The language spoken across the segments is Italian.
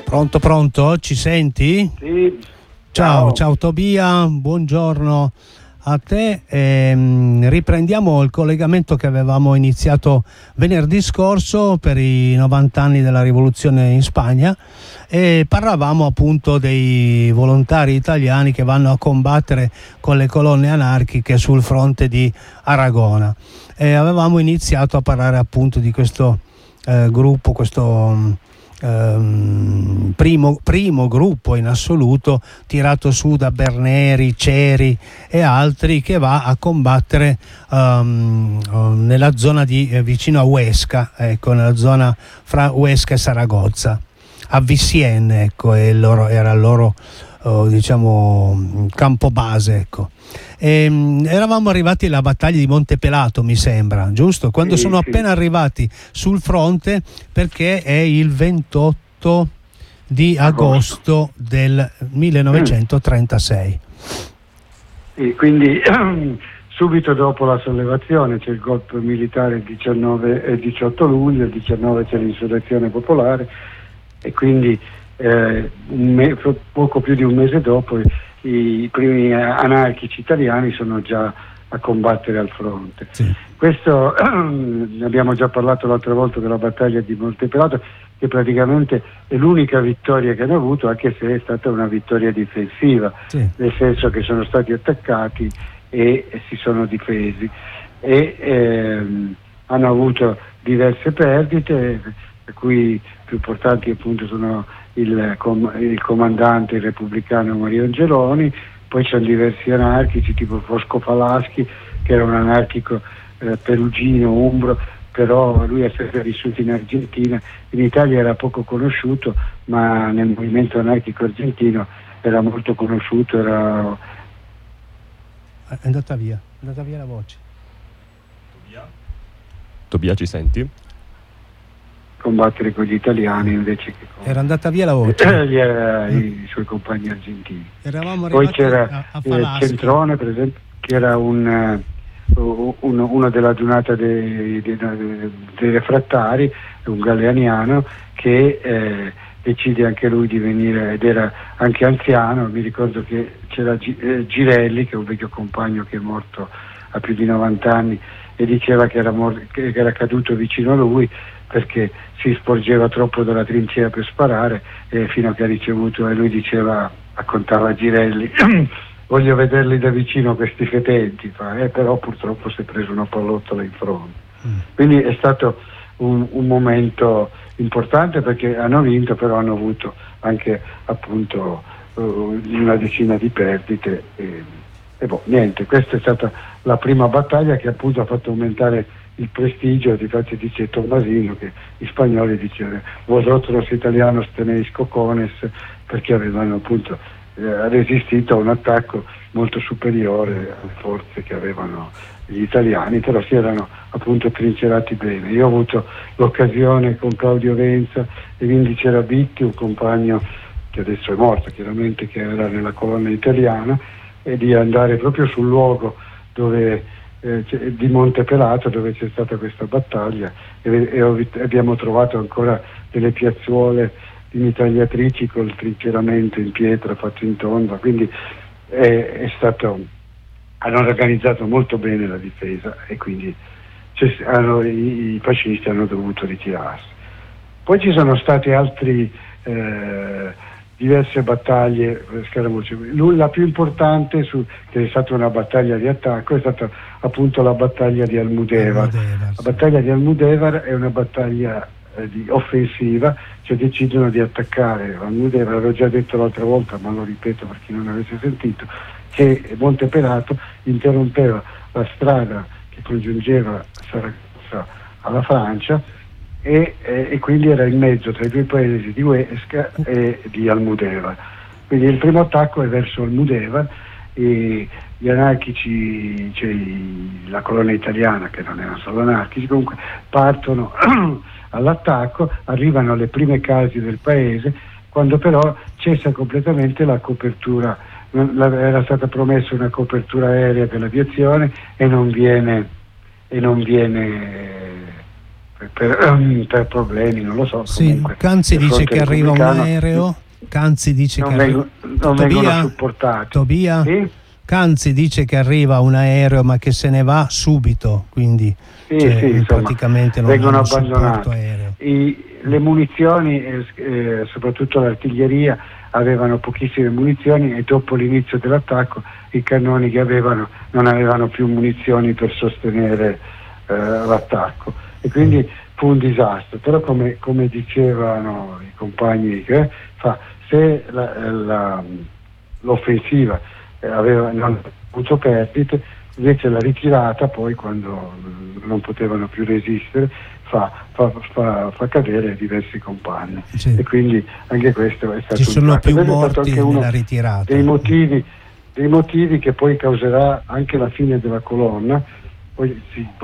Pronto, pronto? Ci senti? Sì. Ciao Tobia, buongiorno a te. Riprendiamo il collegamento che avevamo iniziato venerdì scorso per i 90 anni della rivoluzione in Spagna e parlavamo appunto dei volontari italiani che vanno a combattere con le colonne anarchiche sul fronte di Aragona. E avevamo iniziato a parlare appunto di questo gruppo, questo primo gruppo in assoluto tirato su da Berneri, Ceri e altri, che va a combattere nella zona vicino a Huesca, ecco, nella zona fra Huesca e Saragozza, a Vicienne, ecco, era il loro diciamo campo base, ecco. Eravamo arrivati alla battaglia di Montepelato, mi sembra, giusto? Quando sono appena arrivati sul fronte, perché è il 28 di agosto del 1936. E quindi subito dopo la sollevazione c'è il golpe militare il 19 e 18 luglio, il 19 c'è l'insurrezione popolare e quindi poco più di un mese dopo i primi anarchici italiani sono già a combattere al fronte. Sì. Questo ne abbiamo già parlato l'altra volta della battaglia di Montepelato, che praticamente è l'unica vittoria che hanno avuto, anche se è stata una vittoria difensiva, sì, nel senso che sono stati attaccati e si sono difesi e hanno avuto diverse perdite, per cui più importanti appunto sono il comandante il repubblicano Mario Angeloni, poi c'erano diversi anarchici tipo Fosco Falaschi, che era un anarchico perugino, umbro, però lui è sempre vissuto in Argentina. In Italia era poco conosciuto, ma nel movimento anarchico argentino era molto conosciuto. È andata via la voce. Tobia, ci senti? Combattere con gli italiani invece che con era andata via la voce i suoi compagni argentini. Eravamo Poi c'era a Falaschi. Centrone, per esempio, che era uno della giornata dei refrattari, un galeaniano che decide anche lui di venire, ed era anche anziano. Mi ricordo che c'era Girelli, che è un vecchio compagno che è morto a più di 90 anni, e diceva che era caduto vicino a lui perché si sporgeva troppo dalla trincea per sparare, e fino a che ha ricevuto, e lui diceva, raccontava a Girelli, voglio vederli da vicino questi fetenti, però purtroppo si è preso una pallottola in fronte. Quindi è stato un momento importante, perché hanno vinto, però hanno avuto anche appunto una decina di perdite e niente, questa è stata la prima battaglia che appunto ha fatto aumentare il prestigio. Difatti dice Tommasino che gli spagnoli dicevano vosotros italianos tenéis cojones, perché avevano appunto resistito a un attacco molto superiore alle forze che avevano gli italiani, però si erano appunto trincerati bene. Io ho avuto l'occasione con Claudio Venza e Vindice Rabitti, un compagno che adesso è morto chiaramente, che era nella colonna italiana, e di andare proprio sul luogo dove di Montepelato, dove c'è stata questa battaglia, e abbiamo trovato ancora delle piazzuole di mitragliatrici col trinceramento in pietra fatto in tonda, quindi hanno organizzato molto bene la difesa, e quindi i fascisti hanno dovuto ritirarsi. Poi ci sono state altre diverse battaglie, la più importante che è stata una battaglia di attacco è stata appunto la battaglia di Almudevar. La battaglia di Almudevar è una battaglia offensiva, cioè decidono di attaccare Almudevar. L'avevo già detto l'altra volta, ma lo ripeto per chi non avesse sentito, che Montepelato interrompeva la strada che congiungeva Saragozza alla Francia, e quindi era in mezzo tra i due paesi di Huesca e di Almudevar. Quindi il primo attacco è verso Almudevar, e gli anarchici, cioè la colonna italiana, che non erano solo anarchici, comunque partono all'attacco, arrivano alle prime case del paese, quando però cessa completamente la copertura. Era stata promessa una copertura aerea dell'aviazione e non viene per problemi, non lo so. Sì, comunque, Canzi dice che arriva un aereo. Canzi dice non che non vengono supportati. Tobia? Sì? Canzi dice che arriva un aereo ma che se ne va subito, quindi Sì, praticamente non vengono hanno supporto abbandonati. aereo. Le munizioni, soprattutto l'artiglieria, avevano pochissime munizioni e dopo l'inizio dell'attacco i cannoni che avevano non avevano più munizioni per sostenere l'attacco, e quindi fu un disastro. Però come dicevano i compagni, se l'offensiva non ha avuto perdite, invece la ritirata poi, quando non potevano più resistere, fa cadere diversi compagni, sì. E quindi anche questo è stato ci sono più questo morti anche nella ritirata, dei motivi che poi causerà anche la fine della colonna. Poi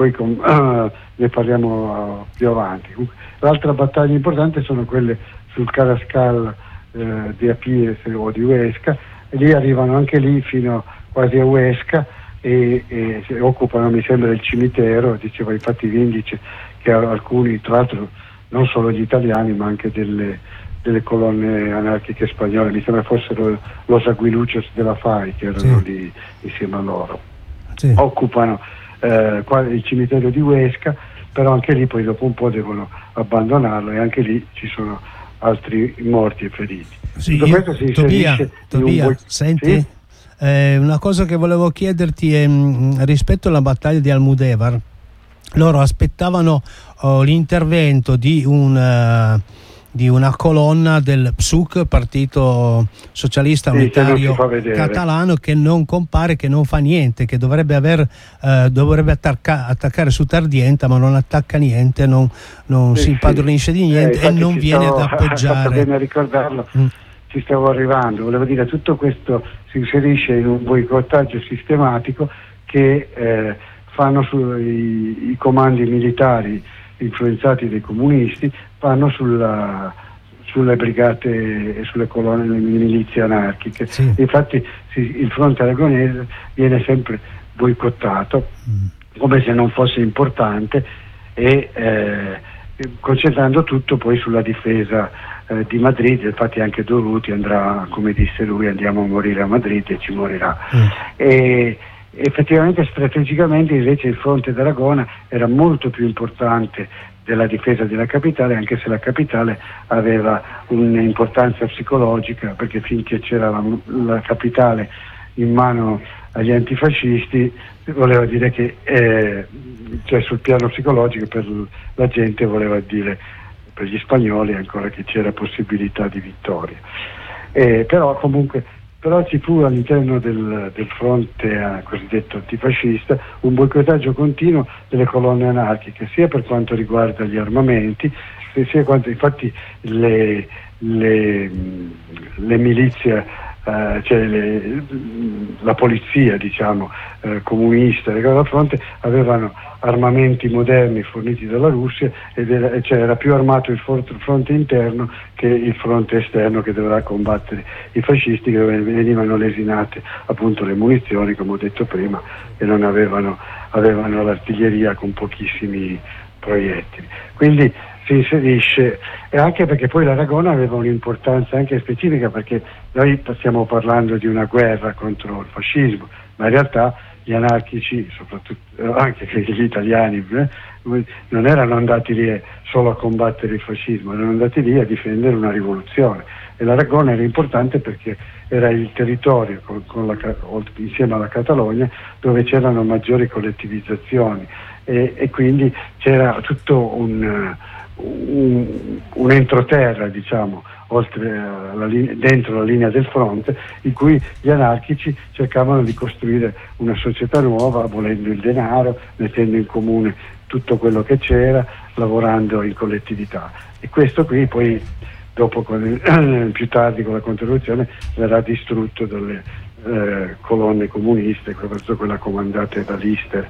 ne parliamo più avanti. L'altra battaglia importante sono quelle sul Carrascal di Apies o di Huesca, e lì arrivano anche lì fino quasi a Huesca e occupano, mi sembra, il cimitero. Diceva infatti l'indice che alcuni, tra l'altro non solo gli italiani ma anche delle colonne anarchiche spagnole, mi sembra fossero los aguiluchos della FAI che erano lì insieme a loro, occupano il cimitero di Huesca, però anche lì poi dopo un po' devono abbandonarlo e anche lì ci sono altri morti e feriti. Tutto questo si inserisce Tobia, senti? Sì? Una cosa che volevo chiederti è rispetto alla battaglia di Almudevar. Loro aspettavano l'intervento di una colonna del PSUC, Partito Socialista Unitario Catalano, che non compare, che non fa niente, che dovrebbe attaccare su Tardienta, ma non attacca niente, non si impadronisce di niente e non viene ad appoggiare. Bene a ricordarlo. Ci stavo arrivando, volevo dire, tutto questo si inserisce in un boicottaggio sistematico che fanno i comandi militari influenzati dai comunisti, fanno sulle brigate e sulle colonne delle milizie anarchiche. Sì. Infatti il fronte aragonese viene sempre boicottato come se non fosse importante e concentrando tutto poi sulla difesa di Madrid. Infatti anche Durruti andrà, come disse lui, andiamo a morire a Madrid, e ci morirà. E effettivamente strategicamente invece il fronte d'Aragona era molto più importante della difesa della capitale, anche se la capitale aveva un'importanza psicologica, perché finché c'era la capitale in mano agli antifascisti voleva dire che cioè sul piano psicologico per la gente voleva dire, per gli spagnoli ancora, che c'era possibilità di vittoria. Però ci fu all'interno del fronte cosiddetto antifascista un boicottaggio continuo delle colonne anarchiche, sia per quanto riguarda gli armamenti, sia quanto infatti le milizie, la polizia, diciamo, comunista legata al fronte, avevano armamenti moderni forniti dalla Russia ed era più armato il fronte interno che il fronte esterno, che doveva combattere i fascisti, che venivano lesinate appunto le munizioni, come ho detto prima, e non avevano l'artiglieria con pochissimi proiettili. Quindi si inserisce, e anche perché poi l'Aragona aveva un'importanza anche specifica, perché noi stiamo parlando di una guerra contro il fascismo, ma in realtà gli anarchici, soprattutto anche gli italiani, non erano andati lì solo a combattere il fascismo, erano andati lì a difendere una rivoluzione, e l'Aragona era importante perché era il territorio insieme alla Catalogna dove c'erano maggiori collettivizzazioni e quindi c'era tutto un entroterra, diciamo, dentro la linea del fronte, in cui gli anarchici cercavano di costruire una società nuova, abolendo il denaro, mettendo in comune tutto quello che c'era, lavorando in collettività. E questo qui poi dopo più tardi con la Controrivoluzione verrà distrutto dalle colonne comuniste, soprattutto quella comandata da Lister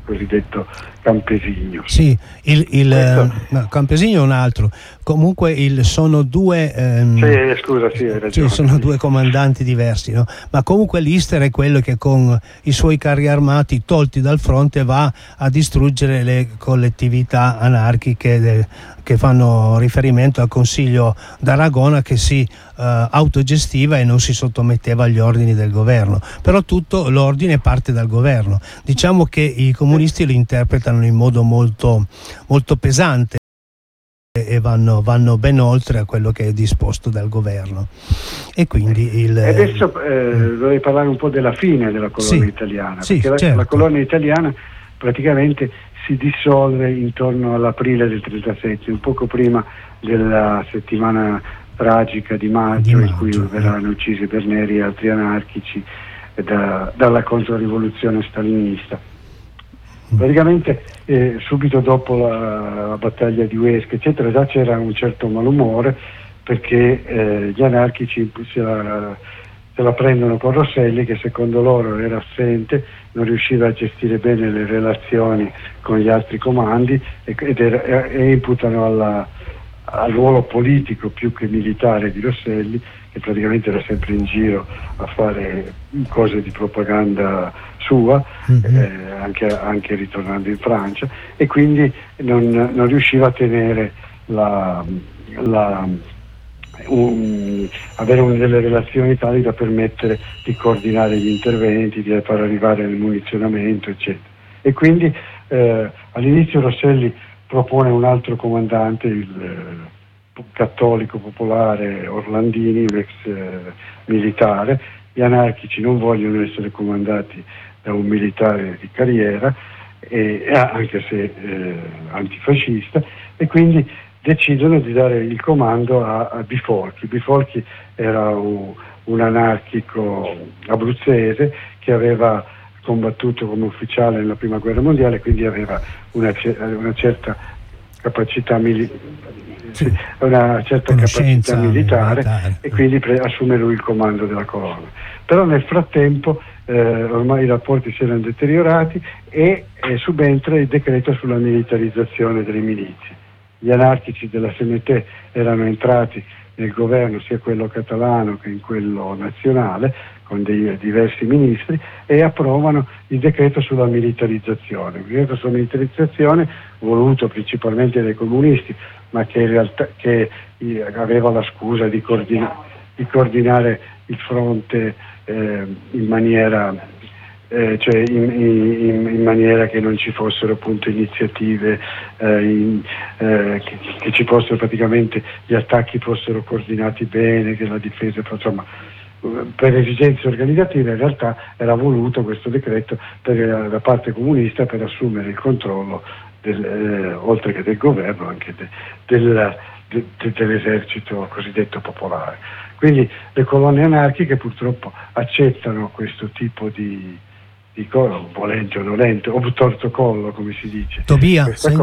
cosiddetto Campesigno. Sì, no, Campesigno è un altro. Comunque sono due hai ragione. Sono due comandanti diversi, no? Ma comunque l'Ister è quello che con i suoi carri armati tolti dal fronte va a distruggere le collettività anarchiche che fanno riferimento al Consiglio d'Aragona, che si autogestiva e non si sottometteva agli ordini del governo. Però tutto l'ordine parte dal governo. Diciamo che i comunisti lo interpretano in modo molto, molto pesante e vanno ben oltre a quello che è disposto dal governo. E quindi adesso vorrei parlare un po' della fine della colonia italiana, perché certo. La colonia italiana praticamente si dissolve intorno all'aprile del 1937, un poco prima della settimana tragica di maggio in cui verranno uccisi Berneri e altri anarchici dalla controrivoluzione stalinista. Praticamente subito dopo la battaglia di Huesca eccetera già c'era un certo malumore, perché gli anarchici se la prendono con Rosselli, che secondo loro era assente, non riusciva a gestire bene le relazioni con gli altri comandi e imputano al ruolo politico più che militare di Rosselli, che praticamente era sempre in giro a fare cose di propaganda sua, anche ritornando in Francia, e quindi non riusciva a tenere avere delle relazioni tali da permettere di coordinare gli interventi, di far arrivare il munizionamento, eccetera. E quindi all'inizio Rosselli propone un altro comandante, il cattolico popolare Orlandini, un ex militare. Gli anarchici non vogliono essere comandati da un militare di carriera, anche se antifascista, e quindi decidono di dare il comando a Bifolchi. Bifolchi era un anarchico abruzzese che aveva combattuto come ufficiale nella prima guerra mondiale, quindi aveva una certa capacità militare, e quindi assume lui il comando della colonna. Però nel frattempo ormai i rapporti si erano deteriorati e subentra il decreto sulla militarizzazione delle milizie. Gli anarchici della SNT erano entrati nel governo, sia quello catalano che in quello nazionale, con dei diversi ministri, e approvano il decreto sulla militarizzazione. Il decreto sulla militarizzazione voluto principalmente dai comunisti, ma che in realtà aveva la scusa di coordinare il fronte in maniera in maniera che non ci fossero appunto iniziative, che ci fossero praticamente gli attacchi fossero coordinati bene, che la difesa, insomma, per esigenze organizzative in realtà era voluto questo decreto da parte comunista per assumere il controllo oltre che del governo anche dell'esercito cosiddetto popolare. Quindi le colonie anarchiche purtroppo accettano questo tipo di volente o nolente, o torto collo, come si dice. Tobia,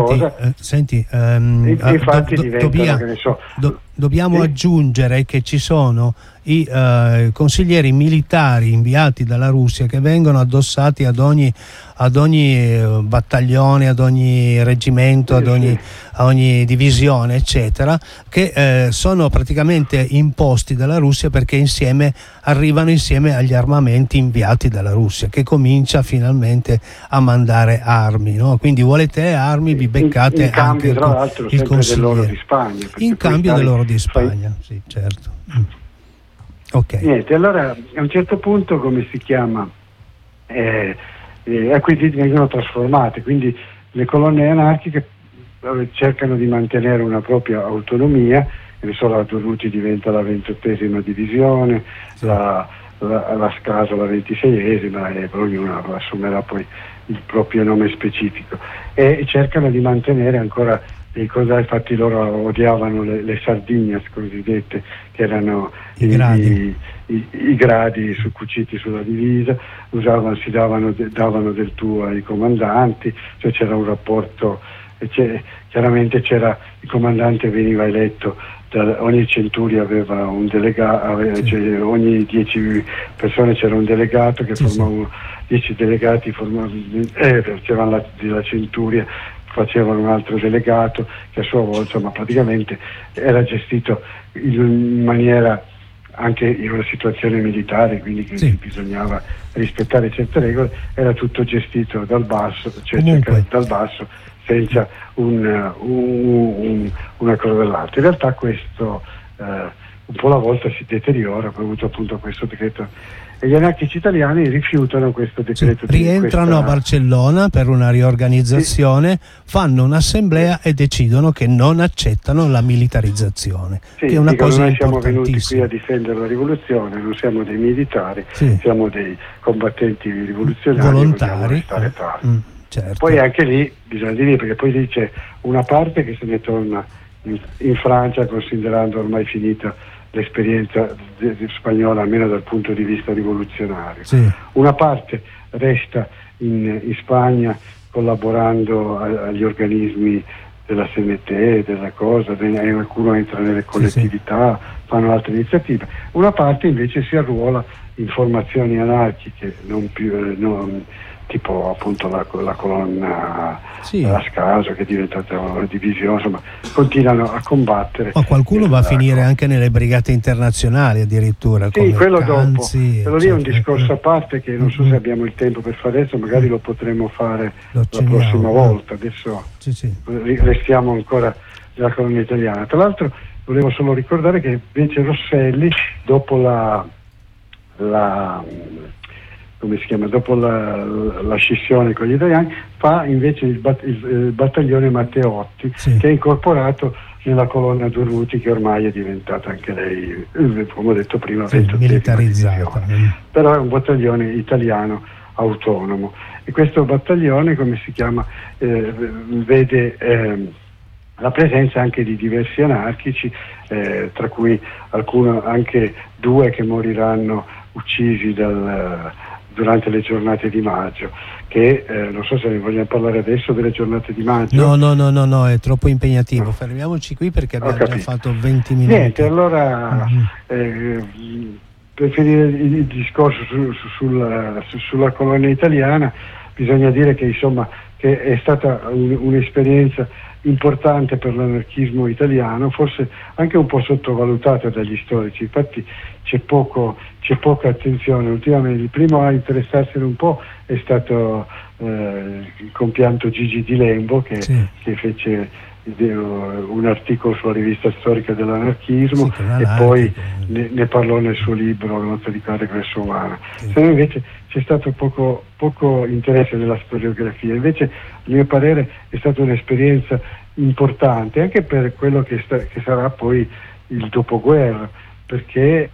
dobbiamo aggiungere che ci sono i consiglieri militari inviati dalla Russia che vengono addossati ad ogni battaglione, ad ogni reggimento, ad ogni divisione, eccetera, che sono praticamente imposti dalla Russia, perché arrivano insieme agli armamenti inviati dalla Russia, che comincia finalmente a mandare armi, no? Quindi volete armi, vi beccate in cambio, anche tra l'altro, il consigliere dell'oro di Spagna, in cambio dell'oro di Spagna, sì, certo. Okay. Niente, allora a un certo punto, come si chiama, acquisiti vengono trasformate, quindi le colonie anarchiche cercano di mantenere una propria autonomia, e la Turnuti diventa la 28ª divisione, sì. la Scasa la 26ª, e ognuno assumerà poi il proprio nome specifico, e cercano di mantenere ancora dei cose. Infatti loro odiavano le Sardignas cosiddette, che erano i gradi cuciti sulla divisa, davano del tuo ai comandanti, c'era un rapporto, chiaramente il comandante veniva eletto ogni centuria aveva un delegato, cioè ogni 10 persone c'era un delegato che formavano 10 delegati, facevano la centuria, facevano un altro delegato che a sua volta, insomma, praticamente era gestito in maniera, anche in una situazione militare, quindi che bisognava rispettare certe regole, era tutto gestito dal basso, cioè dal basso, senza una cosa dall'altra. In realtà questo un po' alla volta si deteriora, per avuto appunto questo decreto, e gli anarchici italiani rifiutano questo decreto. Rientrano a Barcellona per una riorganizzazione, fanno un'assemblea e decidono che non accettano la militarizzazione, che è una cosa noi importantissima. Siamo venuti qui a difendere la rivoluzione, non siamo dei militari, siamo dei combattenti rivoluzionari volontari. Certo. Poi anche lì bisogna dire, perché poi lì c'è una parte che se ne torna in Francia, considerando ormai finita l'esperienza spagnola, almeno dal punto di vista rivoluzionario. Una parte resta in Spagna collaborando agli organismi della CNT, della cosa, qualcuno entra nelle collettività, fanno altre iniziative. Una parte invece si arruola in formazioni anarchiche, non più tipo appunto la colonna a Scaso, che è diventata una divisione, insomma continuano a combattere. Ma qualcuno va a finire anche nelle brigate internazionali addirittura. Sì, quello Canzi, dopo. Quello lì è un discorso a parte che non so se abbiamo il tempo per fare adesso, magari lo potremo fare la prossima volta. Adesso restiamo ancora nella colonna italiana. Tra l'altro volevo solo ricordare che invece Rosselli, dopo dopo la scissione con gli italiani, fa invece il battaglione Matteotti, che è incorporato nella colonna Durruti, che ormai è diventata anche lei, come ho detto prima, militarizzata. Però è un battaglione italiano autonomo, e questo battaglione, come si chiama, vede la presenza anche di diversi anarchici, tra cui anche 2 che moriranno uccisi durante le giornate di maggio, che non so se ne vogliamo parlare adesso delle giornate di maggio. No, è troppo impegnativo. Fermiamoci qui perché abbiamo già fatto 20 minuti. Niente, allora per finire il discorso sulla colonna italiana, bisogna dire che insomma che è stata un'esperienza importante per l'anarchismo italiano, forse anche un po' sottovalutata dagli storici. Infatti c'è poca attenzione ultimamente. Il primo a interessarsene un po' è stato il compianto Gigi Di Lembo, che fece un articolo sulla rivista storica dell'anarchismo, e poi ne parlò nel suo libro Nozze di carne presso umana. Se no invece c'è stato poco interesse nella storiografia. Invece, a mio parere, è stata un'esperienza importante anche per quello che sarà poi il dopoguerra, perché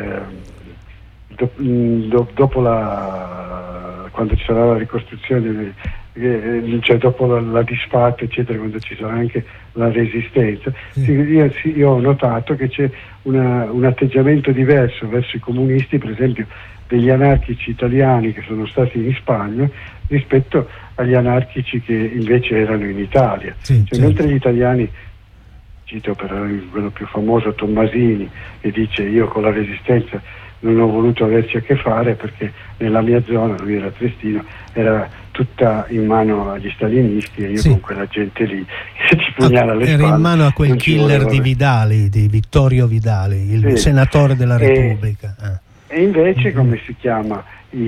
dopo quando ci sarà la ricostruzione, cioè dopo la disfatta eccetera, quando ci sarà anche la resistenza, io ho notato che c'è un atteggiamento diverso verso i comunisti, per esempio degli anarchici italiani che sono stati in Spagna rispetto agli anarchici che invece erano in Italia. Mentre gli italiani, cito per quello più famoso Tommasini, che dice: io con la resistenza non ho voluto averci a che fare perché nella mia zona, lui era Trestino, era tutta in mano agli stalinisti, e io con quella gente lì che ci pugnala alle spalle. Era in mano a quel killer di Vidali, di Vittorio Vidali, il senatore della Repubblica. E invece come si chiama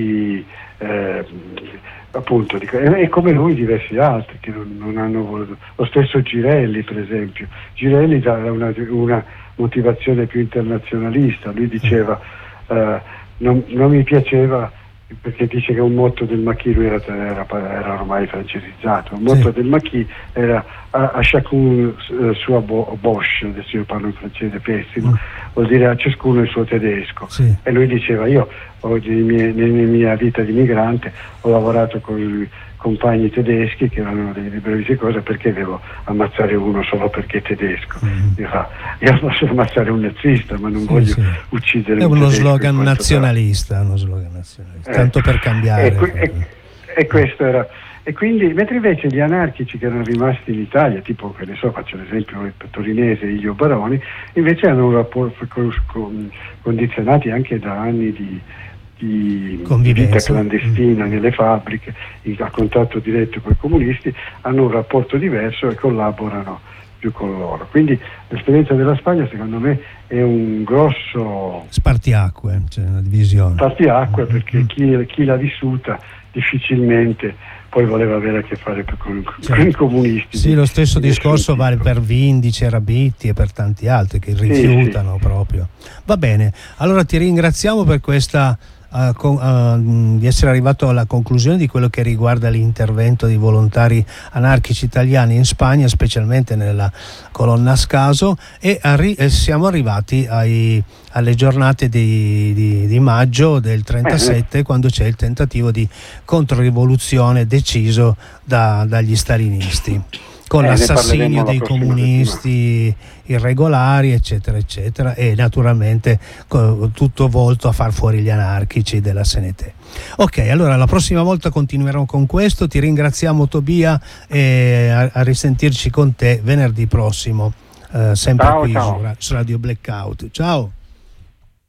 appunto e come lui diversi altri che non hanno voluto, lo stesso Girelli per esempio. Girelli dava una motivazione più internazionalista. Lui diceva non mi piaceva, perché dice che un motto del Maquis, lui era ormai francesizzato, il motto del Maquis era a chacun sua Bosch, adesso io parlo in francese pessimo, vuol dire a ciascuno il suo tedesco. E lui diceva: io nella mia vita di migrante ho lavorato con i compagni tedeschi che erano dei brevissime cose, perché devo ammazzare uno solo perché è tedesco? Io posso ammazzare un nazista, ma non voglio uccidere è un uno tedesco. Slogan nazionalista, tanto per cambiare. E questo era. E quindi, mentre invece gli anarchici che erano rimasti in Italia, tipo, che ne so, faccio l'esempio il torinese Ilio Baroni, invece hanno un rapporto condizionati anche da anni di vita clandestina nelle fabbriche, a contatto diretto con i comunisti, hanno un rapporto diverso e collaborano più con loro. Quindi l'esperienza della Spagna secondo me è un grosso spartiacque, cioè una divisione. Spartiacque, perché chi l'ha vissuta difficilmente poi voleva avere a che fare con i comunisti. Sì, lo stesso discorso vale per Vindice, Rabitti e per tanti altri che rifiutano proprio. Va bene, allora ti ringraziamo per questa di essere arrivato alla conclusione di quello che riguarda l'intervento di volontari anarchici italiani in Spagna, specialmente nella colonna Ascaso, e siamo arrivati alle giornate di maggio del 37, quando c'è il tentativo di controrivoluzione deciso dagli stalinisti, con l'assassinio dei comunisti irregolari, eccetera eccetera, e naturalmente tutto volto a far fuori gli anarchici della SNT. Ok, allora la prossima volta continueremo con questo. Ti ringraziamo, Tobia, e a risentirci con te venerdì prossimo, sempre qui su Radio Blackout. Ciao.